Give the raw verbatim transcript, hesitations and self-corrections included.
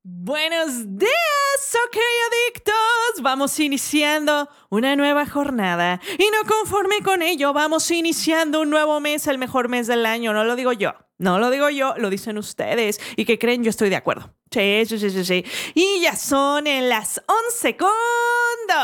Buenos días, ok adictos. Vamos iniciando una nueva jornada y no conforme con ello, vamos iniciando un nuevo mes, el mejor mes del año. No lo digo yo, no lo digo yo, lo dicen ustedes. ¿Y qué creen? Yo estoy de acuerdo. Sí, sí, sí, sí, sí. Y ya son en las once con dos.